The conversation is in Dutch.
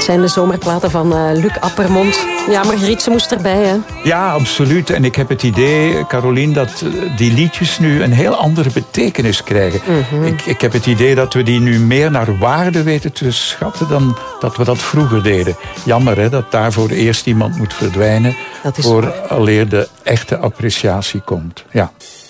Het zijn de zomerplaten van Luc Appermont. Ja, Margriet, ze moest erbij, hè? Ja, absoluut. En ik heb het idee, Carolien, dat die liedjes nu een heel andere betekenis krijgen. Mm-hmm. Ik heb het idee dat we die nu meer naar waarde weten te schatten dan dat we dat vroeger deden. Jammer, hè, dat daarvoor eerst iemand moet verdwijnen, voor alleer de echte appreciatie komt. Ja.